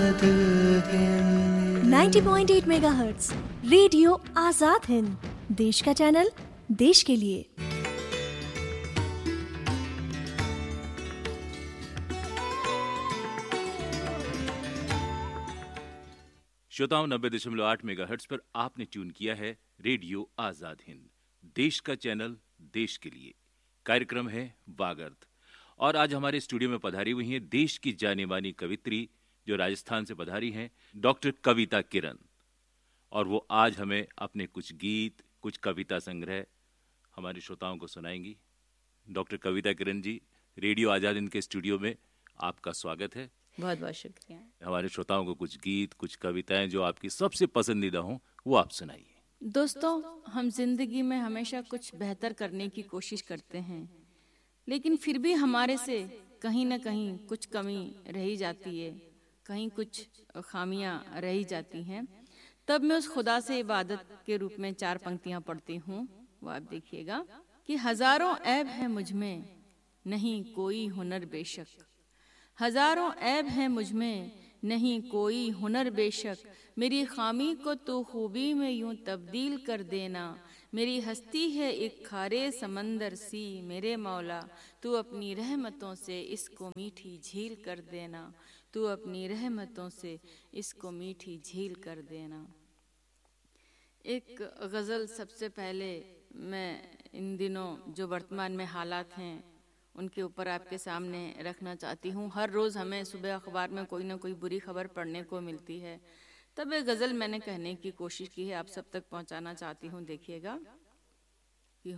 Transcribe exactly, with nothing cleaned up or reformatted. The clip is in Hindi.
नब्बे पॉइंट आठ मेगाहर्ट्ज रेडियो आजाद हिंद, देश का चैनल, देश के लिए। श्रोताओं, नब्बे दशमलव आठ मेगाहर्ट्ज पर आपने ट्यून किया है रेडियो आजाद हिंद, देश का चैनल, देश के लिए। कार्यक्रम है वागर्थ और आज हमारे स्टूडियो में पधारी हुई हैं देश की जानी मानी कवित्री जो राजस्थान से पधारी हैं, डॉक्टर कविता किरण। और वो आज हमें अपने कुछ गीत, कुछ कविता संग्रह हमारे श्रोताओं को सुनाएंगी। डॉक्टर कविता किरण जी, रेडियो आजाद हिंद के स्टूडियो में आपका स्वागत है। बहुत बहुत शुक्रिया। हमारे श्रोताओं को कुछ गीत, कुछ कविताएं जो आपकी सबसे पसंदीदा हों वो आप सुनाइए। दोस्तों, हम जिंदगी में हमेशा कुछ बेहतर करने की कोशिश करते हैं, लेकिन फिर भी हमारे से कहीं ना कहीं कुछ कमी रही जाती है, कहीं कुछ खामियां रही जाती हैं। तब मैं उस खुदा से इबादत के रूप में चार पंक्तियां पढ़ती हूँ। वो आप देखिएगा कि हजारों ऐब है मुझ में, नहीं कोई हुनर बेशक। हजारों ऐब है मुझ में, नहीं कोई हुनर बेशक। मेरी खामी को तो खूबी में यूं तब्दील कर देना। मेरी हस्ती है एक खारे समंदर सी, मेरे मौला तू अपनी रहमतों से इसको मीठी झील कर देना। तू अपनी रहमतों से इसको मीठी झील कर देना। एक गज़ल सबसे पहले मैं इन दिनों जो वर्तमान में हालात हैं उनके ऊपर आपके सामने रखना चाहती हूँ। हर रोज़ हमें सुबह अखबार में कोई ना कोई बुरी खबर पढ़ने को मिलती है, तब एक गज़ल मैंने कहने की कोशिश की है, आप सब तक पहुँचाना चाहती हूँ। देखिएगा।